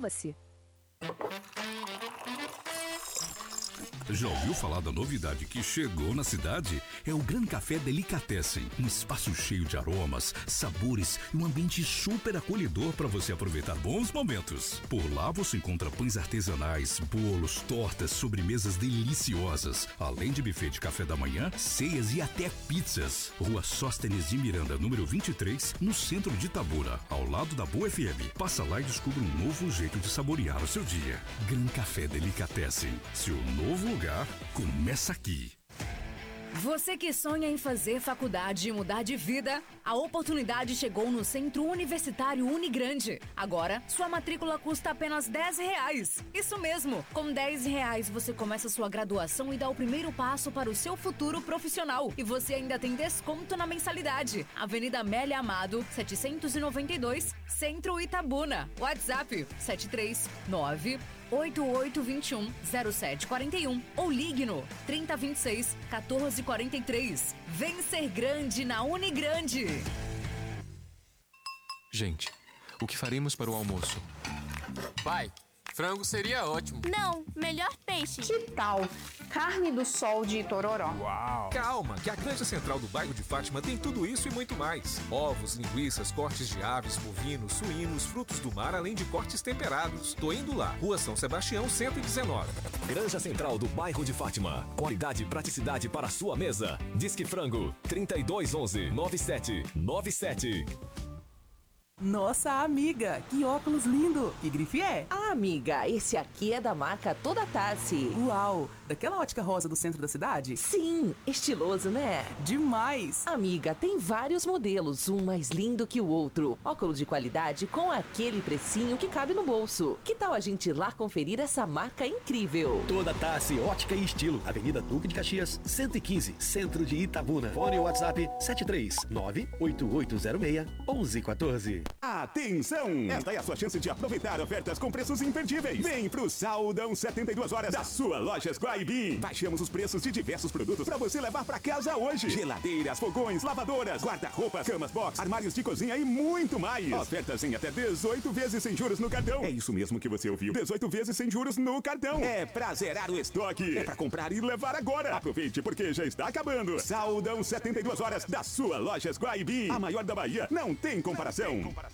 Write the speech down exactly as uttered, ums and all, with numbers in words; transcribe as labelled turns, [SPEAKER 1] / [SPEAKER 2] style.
[SPEAKER 1] Inscreva-se.
[SPEAKER 2] Já ouviu falar da novidade que chegou na cidade? É o Gran Café Delicatessen, um espaço cheio de aromas, sabores e um ambiente super acolhedor para você aproveitar bons momentos. Por lá você encontra pães artesanais, bolos, tortas, sobremesas deliciosas, além de buffet de café da manhã, ceias e até pizzas. Rua Sóstenes de Miranda, número vinte e três, no centro de Itabuna, ao lado da Boa F M. Passa lá e descubra um novo jeito de saborear o seu dia. Gran Café Delicatessen, seu novo lugar começa aqui.
[SPEAKER 1] Você que sonha em fazer faculdade e mudar de vida, a oportunidade chegou no Centro Universitário Unigrande. Agora, sua matrícula custa apenas dez reais. Isso mesmo, com dez reais você começa sua graduação e dá o primeiro passo para o seu futuro profissional. E você ainda tem desconto na mensalidade. Avenida Amélia Amado, setecentos e noventa e dois, Centro Itabuna. WhatsApp sete três nove oito oito dois um zero sete quatro um ou ligue no trinta vinte e seis, quatorze quarenta e três. Vem ser grande na Unigrande.
[SPEAKER 3] Gente, o que faremos para o almoço?
[SPEAKER 4] Pai, frango seria ótimo.
[SPEAKER 5] Não, melhor peixe.
[SPEAKER 6] Que tal carne do sol de Itororó?
[SPEAKER 7] Uau! Calma, que a Granja Central do bairro de Fátima tem tudo isso e muito mais. Ovos, linguiças, cortes de aves, bovinos, suínos, frutos do mar, além de cortes temperados. Tô indo lá. Rua São Sebastião, cento e dezenove.
[SPEAKER 8] Granja Central do bairro de Fátima. Qualidade e praticidade para a sua mesa. Disque Frango, trinta e dois onze, noventa e sete noventa e sete.
[SPEAKER 9] Nossa, amiga, que óculos lindo! Que grife é?
[SPEAKER 10] Ah, amiga, esse aqui é da marca Toda Tassi.
[SPEAKER 9] Uau, daquela ótica rosa do centro da cidade?
[SPEAKER 10] Sim, estiloso, né?
[SPEAKER 9] Demais!
[SPEAKER 10] Amiga, tem vários modelos, um mais lindo que o outro. Óculos de qualidade com aquele precinho que cabe no bolso. Que tal a gente ir lá conferir essa marca incrível?
[SPEAKER 11] Toda Tassi, ótica e estilo. Avenida Duque de Caxias, cento e quinze, centro de Itabuna. Fone WhatsApp sete três nove oito oito zero seis um um um quatro.
[SPEAKER 12] Atenção! Esta é a sua chance de aproveitar ofertas com preços imperdíveis. Vem pro Saldão setenta e duas horas da sua loja Squaib. Baixamos os preços de diversos produtos para você levar para casa hoje. Geladeiras, fogões, lavadoras, guarda-roupas, camas box, armários de cozinha e muito mais. Ofertas em até dezoito vezes sem juros no cartão. É isso mesmo que você ouviu. dezoito vezes sem juros no cartão. É pra zerar o estoque. É pra comprar e levar agora. Aproveite porque já está acabando. Saldão setenta e duas horas da sua loja Squaib. A maior da Bahia. Não tem comparação. Não tem comparação.